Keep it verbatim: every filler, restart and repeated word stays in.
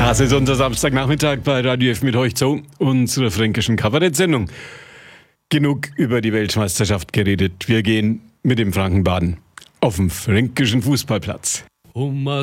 Das ist unser Samstagnachmittag bei Radio F mit euch zu unserer fränkischen Kabarett-Sendung. Genug über die Weltmeisterschaft geredet. Wir gehen mit dem Frankenbaden auf dem fränkischen Fußballplatz. Oma